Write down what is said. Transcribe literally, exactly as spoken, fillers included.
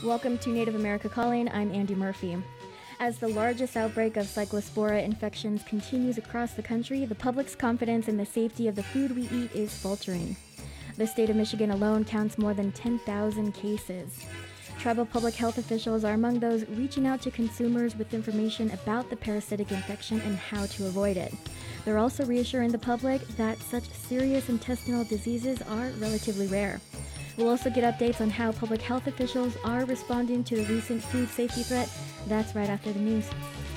Welcome to Native America Calling. I'm Andy Murphy. As the largest outbreak of Cyclospora infections continues across the country, the public's confidence in the safety of the food we eat is faltering. The state of Michigan alone counts more than ten thousand cases. Tribal public health officials are among those reaching out to consumers with information about the parasitic infection and how to avoid it. They're also reassuring the public that such serious intestinal diseases are relatively rare. We'll also get updates on how public health officials are responding to the recent food safety threat. That's right after the news.